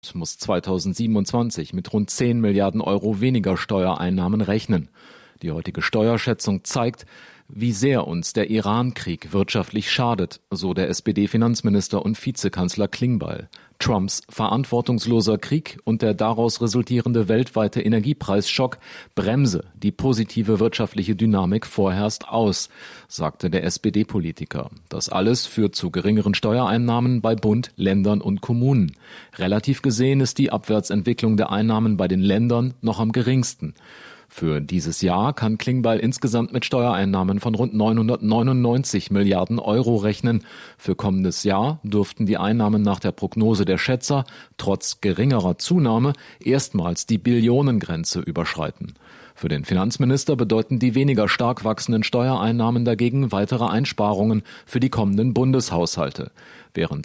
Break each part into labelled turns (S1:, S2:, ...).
S1: muss 2027 mit rund 10 Milliarden Euro weniger Steuereinnahmen rechnen. Die heutige Steuerschätzung zeigt, wie sehr uns der Iran-Krieg wirtschaftlich schadet, so der SPD-Finanzminister und Vizekanzler Klingbeil. Trumps verantwortungsloser Krieg und der daraus resultierende weltweite Energiepreisschock bremse die positive wirtschaftliche Dynamik vorerst aus, sagte der SPD-Politiker. Das alles führt zu geringeren Steuereinnahmen bei Bund, Ländern und Kommunen. Relativ gesehen ist die Abwärtsentwicklung der Einnahmen bei den Ländern noch am geringsten. Für dieses Jahr kann Klingbeil insgesamt mit Steuereinnahmen von rund 999 Milliarden Euro rechnen. Für kommendes Jahr dürften die Einnahmen nach der Prognose der Schätzer trotz geringerer Zunahme erstmals die Billionengrenze überschreiten. Für den Finanzminister bedeuten die weniger stark wachsenden Steuereinnahmen dagegen weitere Einsparungen für die kommenden Bundeshaushalte. Während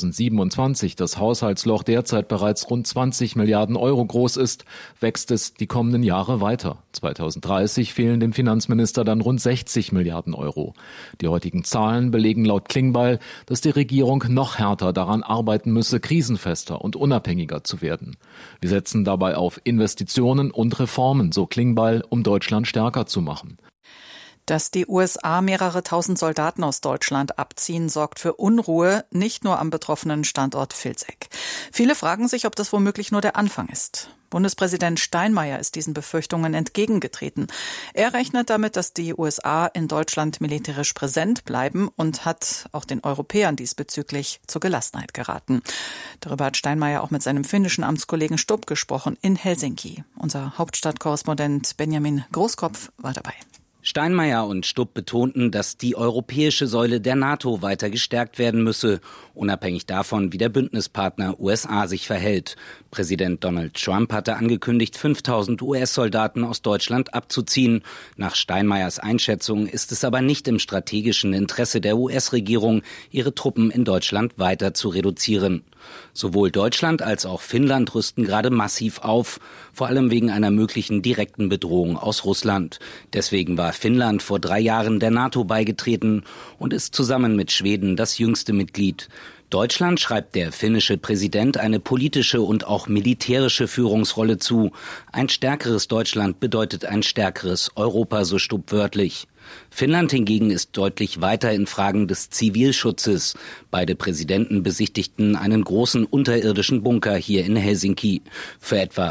S1: 2027 das Haushaltsloch derzeit bereits rund 20 Milliarden Euro groß ist, wächst es die kommenden Jahre weiter. 2030 fehlen dem Finanzminister dann rund 60 Milliarden Euro. Die heutigen Zahlen belegen laut Klingbeil, dass die Regierung noch härter daran arbeiten müsse, krisenfester und unabhängiger zu werden. Wir setzen dabei auf Investitionen und Reformen, so Klingbeil, um Deutschland stärker zu machen.
S2: Dass die USA mehrere tausend Soldaten aus Deutschland abziehen, sorgt für Unruhe, nicht nur am betroffenen Standort Vilseck. Viele fragen sich, ob das womöglich nur der Anfang ist. Bundespräsident Steinmeier ist diesen Befürchtungen entgegengetreten. Er rechnet damit, dass die USA in Deutschland militärisch präsent bleiben und hat auch den Europäern diesbezüglich zur Gelassenheit geraten. Darüber hat Steinmeier auch mit seinem finnischen Amtskollegen Stubb gesprochen in Helsinki. Unser Hauptstadtkorrespondent Benjamin Großkopf war dabei.
S3: Steinmeier und Stubb betonten, dass die europäische Säule der NATO weiter gestärkt werden müsse, unabhängig davon, wie der Bündnispartner USA sich verhält. Präsident Donald Trump hatte angekündigt, 5000 US-Soldaten aus Deutschland abzuziehen. Nach Steinmeiers Einschätzung ist es aber nicht im strategischen Interesse der US-Regierung, ihre Truppen in Deutschland weiter zu reduzieren. Sowohl Deutschland als auch Finnland rüsten gerade massiv auf, vor allem wegen einer möglichen direkten Bedrohung aus Russland. Deswegen war Finnland vor 3 Jahren der NATO beigetreten und ist zusammen mit Schweden das jüngste Mitglied. Deutschland schreibt der finnische Präsident eine politische und auch militärische Führungsrolle zu. Ein stärkeres Deutschland bedeutet ein stärkeres Europa, so Stubb wörtlich. Finnland hingegen ist deutlich weiter in Fragen des Zivilschutzes. Beide Präsidenten besichtigten einen großen unterirdischen Bunker hier in Helsinki. Für etwa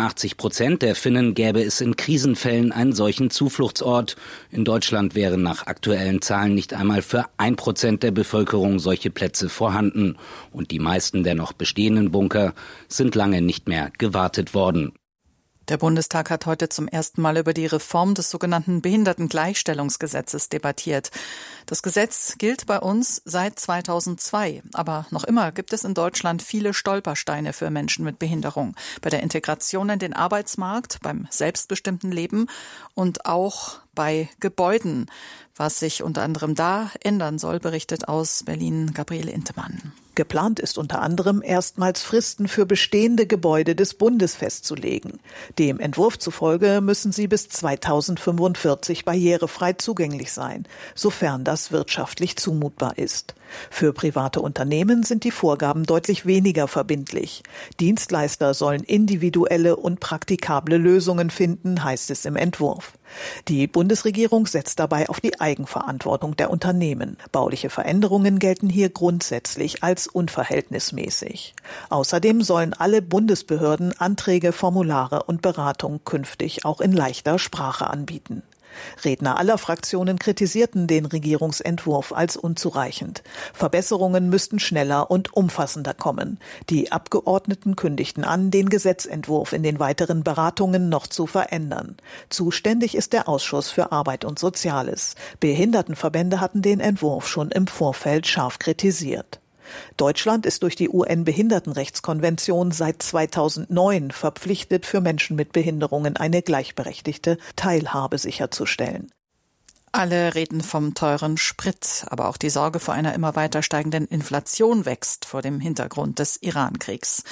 S3: 85% der Finnen gäbe es in Krisenfällen einen solchen Zufluchtsort. In Deutschland wären nach aktuellen Zahlen nicht einmal für 1% der Bevölkerung solche Plätze vorhanden. Und die meisten der noch bestehenden Bunker sind lange nicht mehr gewartet worden.
S2: Der Bundestag hat heute zum ersten Mal über die Reform des sogenannten Behindertengleichstellungsgesetzes debattiert. Das Gesetz gilt bei uns seit 2002, aber noch immer gibt es in Deutschland viele Stolpersteine für Menschen mit Behinderung. Bei der Integration in den Arbeitsmarkt, beim selbstbestimmten Leben und auch bei Gebäuden. Was sich unter anderem da ändern soll, berichtet aus Berlin Gabriele Intemann.
S4: Geplant ist unter anderem, erstmals Fristen für bestehende Gebäude des Bundes festzulegen. Dem Entwurf zufolge müssen sie bis 2045 barrierefrei zugänglich sein, sofern das wirtschaftlich zumutbar ist. Für private Unternehmen sind die Vorgaben deutlich weniger verbindlich. Dienstleister sollen individuelle und praktikable Lösungen finden, heißt es im Entwurf. Die Bundesregierung setzt dabei auf die Eigenverantwortung der Unternehmen. Bauliche Veränderungen gelten hier grundsätzlich als unverhältnismäßig. Außerdem sollen alle Bundesbehörden Anträge, Formulare und Beratung künftig auch in leichter Sprache anbieten. Redner aller Fraktionen kritisierten den Regierungsentwurf als unzureichend. Verbesserungen müssten schneller und umfassender kommen. Die Abgeordneten kündigten an, den Gesetzentwurf in den weiteren Beratungen noch zu verändern. Zuständig ist der Ausschuss für Arbeit und Soziales. Behindertenverbände hatten den Entwurf schon im Vorfeld scharf kritisiert. Deutschland ist durch die UN-Behindertenrechtskonvention seit 2009 verpflichtet, für Menschen mit Behinderungen eine gleichberechtigte Teilhabe sicherzustellen.
S2: Alle reden vom teuren Sprit, aber auch die Sorge vor einer immer weiter steigenden Inflation wächst vor dem Hintergrund des Iran-Kriegs.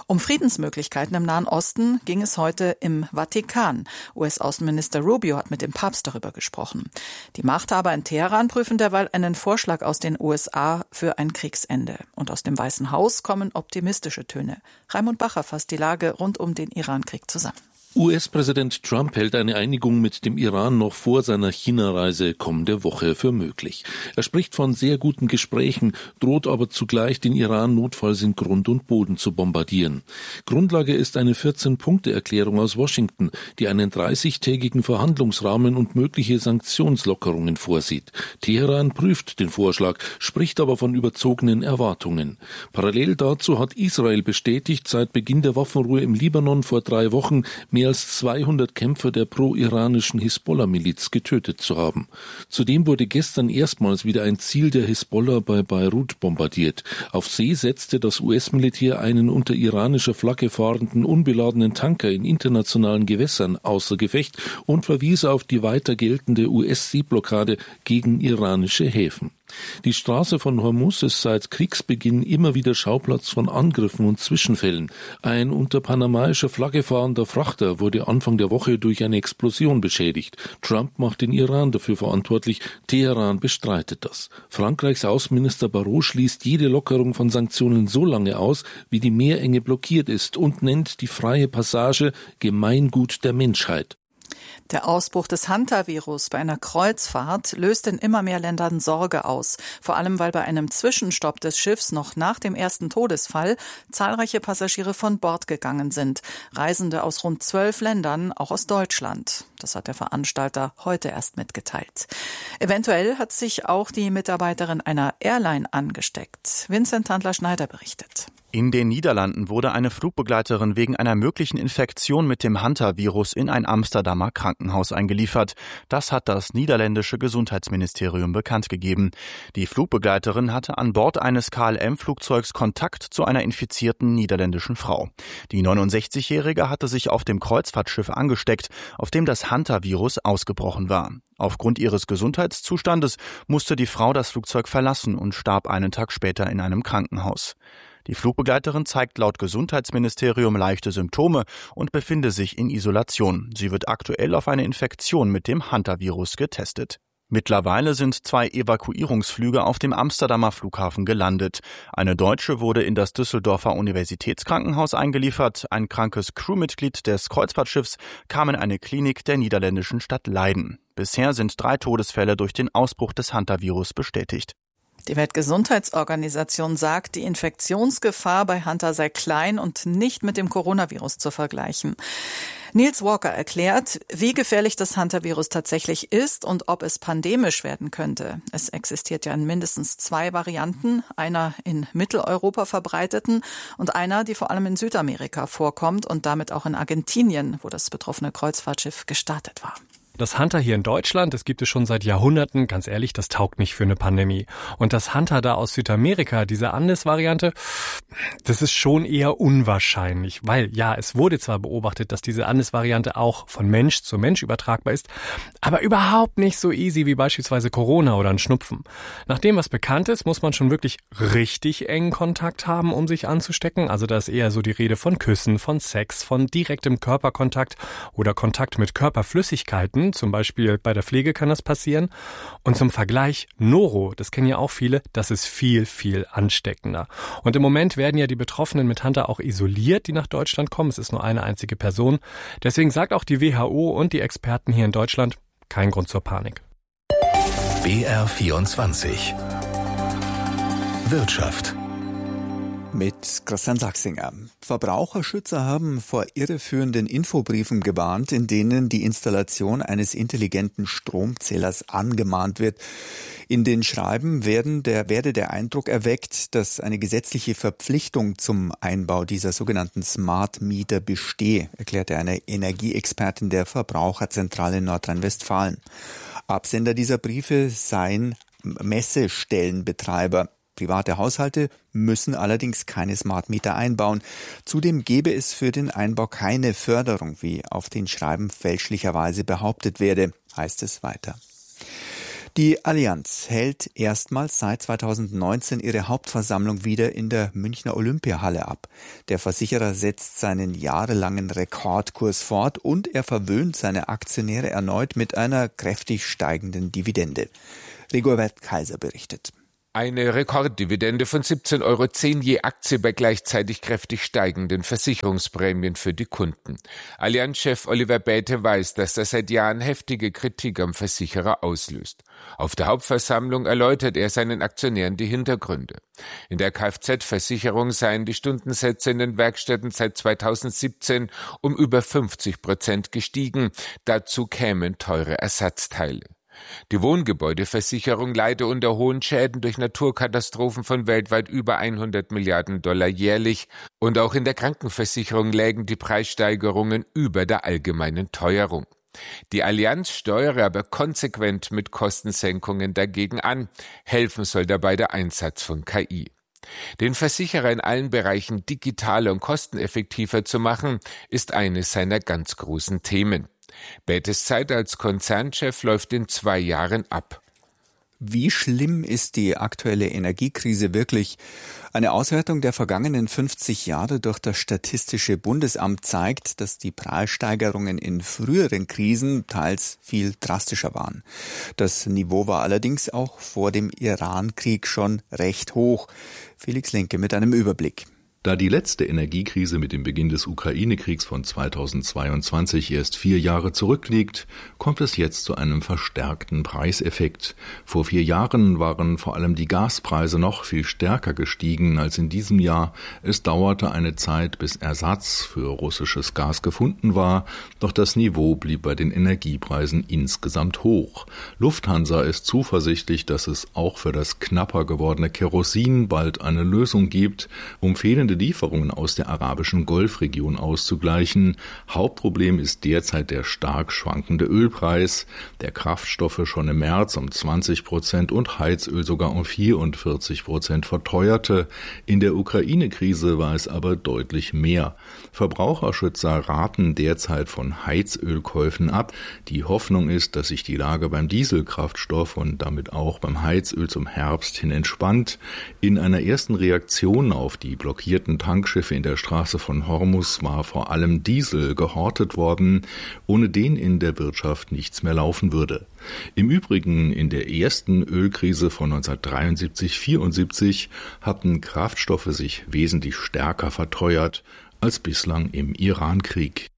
S2: Um Friedensmöglichkeiten im Nahen Osten ging es heute im Vatikan. US-Außenminister Rubio hat mit dem Papst darüber gesprochen. Die Machthaber in Teheran prüfen derweil einen Vorschlag aus den USA für ein Kriegsende. Und aus dem Weißen Haus kommen optimistische Töne. Raimund Bacher fasst die Lage rund um den Irankrieg zusammen.
S5: US-Präsident Trump hält eine Einigung mit dem Iran noch vor seiner China-Reise kommende Woche für möglich. Er spricht von sehr guten Gesprächen, droht aber zugleich, den Iran notfalls in Grund und Boden zu bombardieren. Grundlage ist eine 14-Punkte-Erklärung aus Washington, die einen 30-tägigen Verhandlungsrahmen und mögliche Sanktionslockerungen vorsieht. Teheran prüft den Vorschlag, spricht aber von überzogenen Erwartungen. Parallel dazu hat Israel bestätigt, seit Beginn der Waffenruhe im Libanon vor 3 Wochen mehr als 200 Kämpfer der pro-iranischen Hisbollah-Miliz getötet zu haben. Zudem wurde gestern erstmals wieder ein Ziel der Hisbollah bei Beirut bombardiert. Auf See setzte das US-Militär einen unter iranischer Flagge fahrenden unbeladenen Tanker in internationalen Gewässern außer Gefecht und verwies auf die weiter geltende US-Seeblockade gegen iranische Häfen. Die Straße von Hormuz ist seit Kriegsbeginn immer wieder Schauplatz von Angriffen und Zwischenfällen. Ein unter panamaischer Flagge fahrender Frachter wurde Anfang der Woche durch eine Explosion beschädigt. Trump macht den Iran dafür verantwortlich. Teheran bestreitet das. Frankreichs Außenminister Barrot schließt jede Lockerung von Sanktionen so lange aus, wie die Meerenge blockiert ist und nennt die freie Passage Gemeingut der Menschheit.
S2: Der Ausbruch des Hantavirus bei einer Kreuzfahrt löst in immer mehr Ländern Sorge aus. Vor allem, weil bei einem Zwischenstopp des Schiffs noch nach dem ersten Todesfall zahlreiche Passagiere von Bord gegangen sind. Reisende aus rund 12 Ländern, auch aus Deutschland. Das hat der Veranstalter heute erst mitgeteilt. Eventuell hat sich auch die Mitarbeiterin einer Airline angesteckt. Vincent Tandler-Schneider berichtet.
S6: In den Niederlanden wurde eine Flugbegleiterin wegen einer möglichen Infektion mit dem Hantavirus in ein Amsterdamer Krankenhaus eingeliefert. Das hat das niederländische Gesundheitsministerium bekannt gegeben. Die Flugbegleiterin hatte an Bord eines KLM-Flugzeugs Kontakt zu einer infizierten niederländischen Frau. Die 69-Jährige hatte sich auf dem Kreuzfahrtschiff angesteckt, auf dem das Hantavirus ausgebrochen war. Aufgrund ihres Gesundheitszustandes musste die Frau das Flugzeug verlassen und starb einen Tag später in einem Krankenhaus. Die Flugbegleiterin zeigt laut Gesundheitsministerium leichte Symptome und befinde sich in Isolation. Sie wird aktuell auf eine Infektion mit dem Hantavirus getestet. Mittlerweile sind 2 Evakuierungsflüge auf dem Amsterdamer Flughafen gelandet. Eine Deutsche wurde in das Düsseldorfer Universitätskrankenhaus eingeliefert. Ein krankes Crewmitglied des Kreuzfahrtschiffs kam in eine Klinik der niederländischen Stadt Leiden. Bisher sind 3 Todesfälle durch den Ausbruch des Hantavirus bestätigt.
S2: Die Weltgesundheitsorganisation sagt, die Infektionsgefahr bei Hanta sei klein und nicht mit dem Coronavirus zu vergleichen. Niels Walker erklärt, wie gefährlich das Hantavirus tatsächlich ist und ob es pandemisch werden könnte. Es existiert ja in mindestens 2 Varianten, einer in Mitteleuropa verbreiteten und einer, die vor allem in Südamerika vorkommt und damit auch in Argentinien, wo das betroffene Kreuzfahrtschiff gestartet war.
S7: Das Hanta hier in Deutschland, das gibt es schon seit Jahrhunderten. Ganz ehrlich, das taugt nicht für eine Pandemie. Und das Hanta da aus Südamerika, diese Andes-Variante, das ist schon eher unwahrscheinlich. Weil, ja, es wurde zwar beobachtet, dass diese Andes-Variante auch von Mensch zu Mensch übertragbar ist, aber überhaupt nicht so easy wie beispielsweise Corona oder ein Schnupfen. Nach dem, was bekannt ist, muss man schon wirklich richtig engen Kontakt haben, um sich anzustecken. Also da ist eher so die Rede von Küssen, von Sex, von direktem Körperkontakt oder Kontakt mit Körperflüssigkeiten. Zum Beispiel bei der Pflege kann das passieren. Und zum Vergleich, Noro, das kennen ja auch viele, das ist viel, viel ansteckender. Und im Moment werden ja die Betroffenen mit Hanta auch isoliert, die nach Deutschland kommen. Es ist nur eine einzige Person. Deswegen sagt auch die WHO und die Experten hier in Deutschland, kein Grund zur Panik.
S8: BR24 Wirtschaft
S9: mit Christian Sachsinger. Verbraucherschützer haben vor irreführenden Infobriefen gewarnt, in denen die Installation eines intelligenten Stromzählers angemahnt wird. In den Schreiben werde der Eindruck erweckt, dass eine gesetzliche Verpflichtung zum Einbau dieser sogenannten Smart Meter bestehe, erklärte eine Energieexpertin der Verbraucherzentrale in Nordrhein-Westfalen. Absender dieser Briefe seien Messestellenbetreiber. Private Haushalte müssen allerdings keine Smart Meter einbauen. Zudem gebe es für den Einbau keine Förderung, wie auf den Schreiben fälschlicherweise behauptet werde, heißt es weiter. Die Allianz hält erstmals seit 2019 ihre Hauptversammlung wieder in der Münchner Olympiahalle ab. Der Versicherer setzt seinen jahrelangen Rekordkurs fort und er verwöhnt seine Aktionäre erneut mit einer kräftig steigenden Dividende. Rigobert Kaiser berichtet.
S8: Eine Rekorddividende von 17,10 € je Aktie bei gleichzeitig kräftig steigenden Versicherungsprämien für die Kunden. Allianz-Chef Oliver Bäte weiß, dass das seit Jahren heftige Kritik am Versicherer auslöst. Auf der Hauptversammlung erläutert er seinen Aktionären die Hintergründe. In der Kfz-Versicherung seien die Stundensätze in den Werkstätten seit 2017 um über 50% gestiegen. Dazu kämen teure Ersatzteile. Die Wohngebäudeversicherung leide unter hohen Schäden durch Naturkatastrophen von weltweit über $100 Milliarden jährlich und auch in der Krankenversicherung lägen die Preissteigerungen über der allgemeinen Teuerung. Die Allianz steuere aber konsequent mit Kostensenkungen dagegen an. Helfen soll dabei der Einsatz von KI. Den Versicherer in allen Bereichen digitaler und kosteneffektiver zu machen, ist eines seiner ganz großen Themen. Bätes Zeit als Konzernchef läuft in 2 Jahren ab.
S9: Wie schlimm ist die aktuelle Energiekrise wirklich? Eine Auswertung der vergangenen 50 Jahre durch das Statistische Bundesamt zeigt, dass die Preissteigerungen in früheren Krisen teils viel drastischer waren. Das Niveau war allerdings auch vor dem Iran-Krieg schon recht hoch. Felix Linke mit einem Überblick.
S10: Da die letzte Energiekrise mit dem Beginn des Ukraine-Kriegs von 2022 erst 4 Jahre zurückliegt, kommt es jetzt zu einem verstärkten Preiseffekt. Vor 4 Jahren waren vor allem die Gaspreise noch viel stärker gestiegen als in diesem Jahr. Es dauerte eine Zeit, bis Ersatz für russisches Gas gefunden war, doch das Niveau blieb bei den Energiepreisen insgesamt hoch. Lufthansa ist zuversichtlich, dass es auch für das knapper gewordene Kerosin bald eine Lösung gibt, um fehlende Lieferungen aus der arabischen Golfregion auszugleichen. Hauptproblem ist derzeit der stark schwankende Ölpreis, der Kraftstoffe schon im März um 20% und Heizöl sogar um 44% verteuerte. In der Ukraine-Krise war es aber deutlich mehr. Verbraucherschützer raten derzeit von Heizölkäufen ab. Die Hoffnung ist, dass sich die Lage beim Dieselkraftstoff und damit auch beim Heizöl zum Herbst hin entspannt. In einer ersten Reaktion auf die blockierten Tankschiffe in der Straße von Hormuz war vor allem Diesel gehortet worden, ohne den in der Wirtschaft nichts mehr laufen würde. Im Übrigen in der ersten Ölkrise von 1973-74 hatten Kraftstoffe sich wesentlich stärker verteuert als bislang im Iran-Krieg.